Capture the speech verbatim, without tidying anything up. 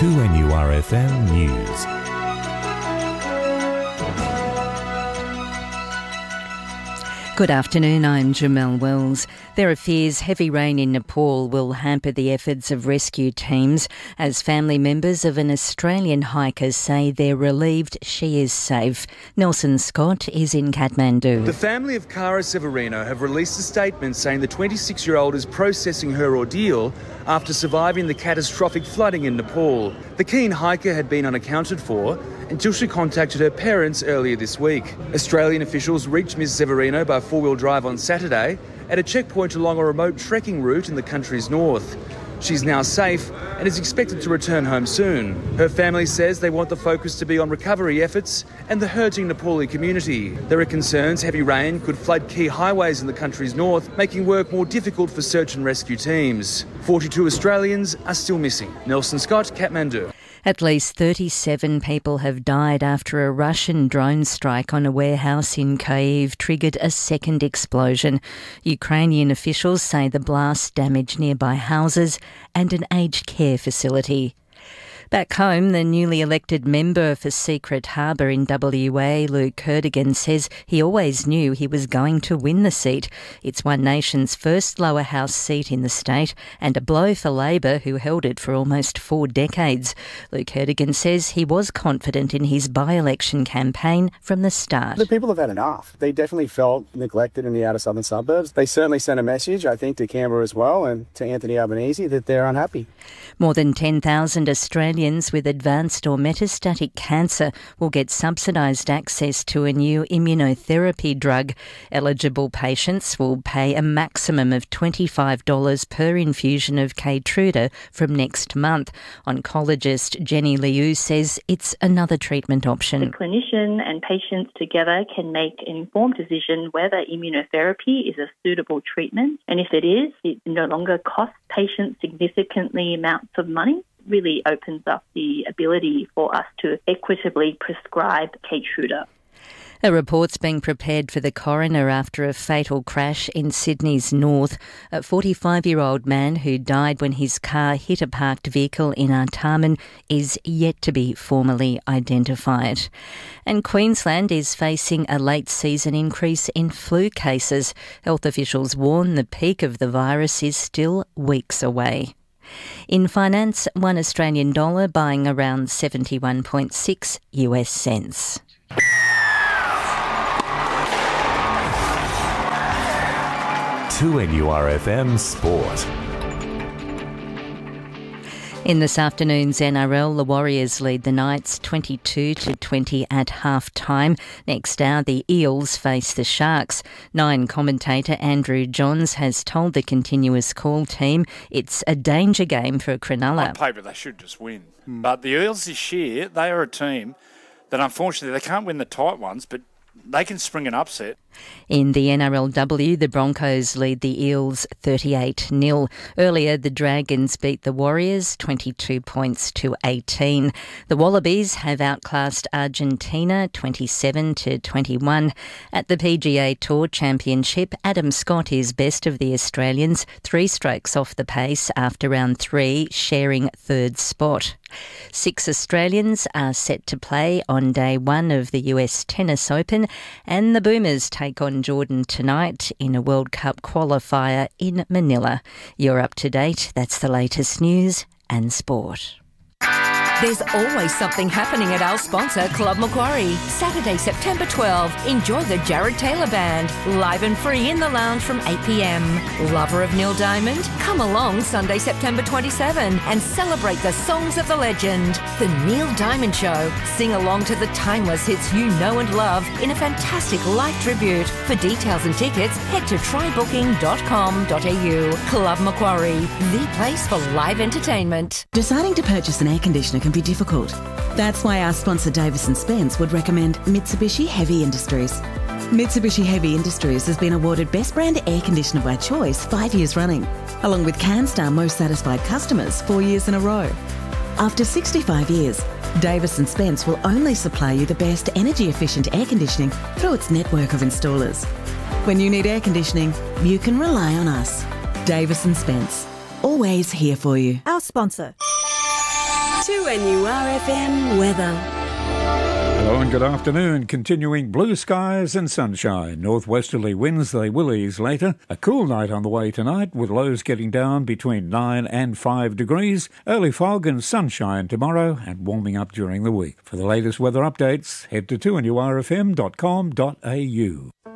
two N U R F M News. Good afternoon, I'm Jamelle Wells. There are fears heavy rain in Nepal will hamper the efforts of rescue teams as family members of an Australian hiker say they're relieved she is safe. Nelson Scott is in Kathmandu. The family of Cara Severino have released a statement saying the twenty-six-year-old is processing her ordeal after surviving the catastrophic flooding in Nepal. The keen hiker had been unaccounted for until she contacted her parents earlier this week. Australian officials reached Miz Severino by four-wheel drive on Saturday at a checkpoint along a remote trekking route in the country's north. She's now safe and is expected to return home soon. Her family says they want the focus to be on recovery efforts and the hurting Nepali community. There are concerns heavy rain could flood key highways in the country's north, making work more difficult for search and rescue teams. forty-two Australians are still missing. Nelson Scott, Kathmandu. At least thirty-seven people have died after a Russian drone strike on a warehouse in Kyiv triggered a second explosion. Ukrainian officials say the blast damaged nearby houses and an aged care facility. Back home, the newly elected member for Secret Harbour in W A, Luke Kerdigan, says he always knew he was going to win the seat. It's One Nation's first lower house seat in the state and a blow for Labor, who held it for almost four decades. Luke Kerdigan says he was confident in his by-election campaign from the start. The people have had enough. They definitely felt neglected in the outer southern suburbs. They certainly sent a message, I think, to Canberra as well and to Anthony Albanese that they're unhappy. More than ten thousand Australians with advanced or metastatic cancer will get subsidised access to a new immunotherapy drug. Eligible patients will pay a maximum of twenty-five dollars per infusion of Keytruda from next month. Oncologist Jenny Liu says it's another treatment option. The clinician and patients together can make an informed decision whether immunotherapy is a suitable treatment, and if it is, it no longer costs patients significantly amounts of money. Really opens up the ability for us to equitably prescribe Keytruda. A report's being prepared for the coroner after a fatal crash in Sydney's north. A forty-five-year-old man who died when his car hit a parked vehicle in Artarmon is yet to be formally identified. And Queensland is facing a late-season increase in flu cases. Health officials warn the peak of the virus is still weeks away. In finance, one Australian dollar buying around seventy-one point six US cents. two N U R F M Sport. In this afternoon's N R L, the Warriors lead the Knights twenty-two to twenty at half-time. Next hour, the Eels face the Sharks. Nine commentator Andrew Johns has told the Continuous Call team it's a danger game for Cronulla. On paper, they should just win. Mm. But the Eels this year, they are a team that unfortunately they can't win the tight ones, but they can spring an upset. In the N R L W, the Broncos lead the Eels thirty-eight nil. Earlier, the Dragons beat the Warriors twenty-two points to eighteen. The Wallabies have outclassed Argentina twenty-seven to twenty-one. At the P G A Tour Championship, Adam Scott is best of the Australians, three strokes off the pace after round three, sharing third spot. Six Australians are set to play on day one of the U S Tennis Open, and the Boomers take on Jordan tonight in a World Cup qualifier in Manila. You're up to date. That's the latest news and sport. There's always something happening at our sponsor, Club Macquarie. Saturday, September twelfth, enjoy the Jared Taylor Band, live and free in the lounge from eight p.m. Lover of Neil Diamond? Come along Sunday, September twenty-seventh and celebrate the songs of the legend. The Neil Diamond Show. Sing along to the timeless hits you know and love in a fantastic live tribute. For details and tickets, head to try booking dot com dot a u. Club Macquarie, the place for live entertainment. Deciding to purchase an air conditioner can be difficult. That's why our sponsor Davison Spence would recommend Mitsubishi Heavy Industries. Mitsubishi Heavy Industries has been awarded Best Brand Air Conditioner by Choice five years running, along with CanStar Most Satisfied Customers four years in a row. After sixty-five years, Davison Spence will only supply you the best energy-efficient air conditioning through its network of installers. When you need air conditioning, you can rely on us. Davison Spence, always here for you. Our sponsor. two N U R F M weather. Hello and good afternoon. Continuing blue skies and sunshine. Northwesterly winds, they will ease later. A cool night on the way tonight with lows getting down between nine and five degrees. Early fog and sunshine tomorrow and warming up during the week. For the latest weather updates, head to two N U R F M dot com dot A U.